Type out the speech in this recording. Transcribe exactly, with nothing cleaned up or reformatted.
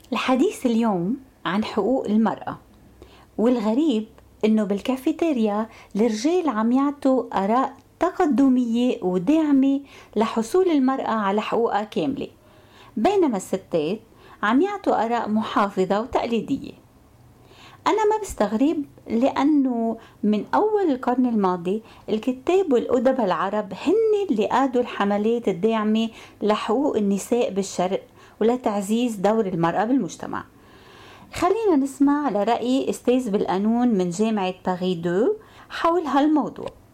الحديث اليوم عن حقوق المرأة، والغريب إنه بالكافيتيريا الرجال عم يعطوا آراء تقدمية وداعمة لحصول المرأة على حقوقها كاملة، بينما الستات عم يعطوا آراء محافظة وتقليدية. أنا ما بستغرب، لأنه من أول القرن الماضي الكتاب والأدب العرب هن اللي قادوا الحملات الداعمة لحقوق النساء بالشرق ولتعزيز دور المرأة بالمجتمع. خلينا نسمع لرأي أستاذ بالقانون من جامعة باريس اثنين حول هالموضوع.